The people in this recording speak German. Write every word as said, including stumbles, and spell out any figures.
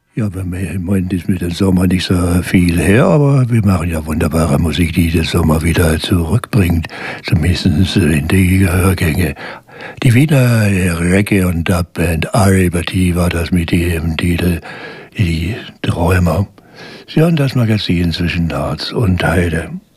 Ja, bei mir im Moment ist mit dem Sommer nicht so viel her, aber wir machen ja wunderbare Musik, die den Sommer wieder zurückbringt, zumindest in die Gehörgänge. Die Wiener Reggae- und Dub-Band Arribati war das mit ihrem Titel Die Träumer. Sie hören das Magazin zwischen Harz und Heide.